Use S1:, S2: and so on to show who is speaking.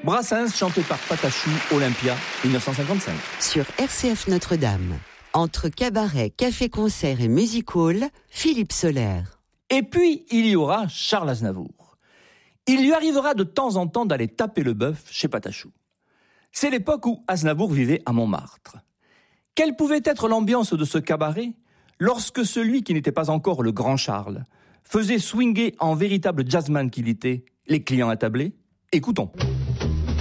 S1: Brassens chanté par Patachou, Olympia, 1955.
S2: Sur RCF Notre-Dame, entre cabaret, café-concert et music hall, Philippe Soler.
S1: Et puis, il y aura Charles Aznavour. Il lui arrivera de temps en temps d'aller taper le bœuf chez Patachou. C'est l'époque où Aznavour vivait à Montmartre. Quelle pouvait être l'ambiance de ce cabaret lorsque celui qui n'était pas encore le grand Charles faisait swinger en véritable jazzman qu'il était les clients attablés? Écoutons.